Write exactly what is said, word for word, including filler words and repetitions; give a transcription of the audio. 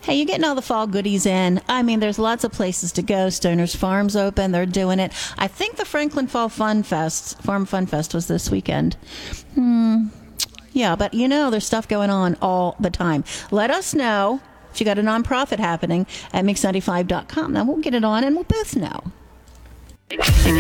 Hey, you're getting all the fall goodies in. I mean, there's lots of places to go. Stoner's Farm's open. They're doing it. I think the Franklin Fall Fun Fest, Farm Fun Fest was this weekend. Hmm. Yeah, but you know, there's stuff going on all the time. Let us know if you got a nonprofit happening at mix ninety-five dot com. Now, we'll get it on and we'll both know.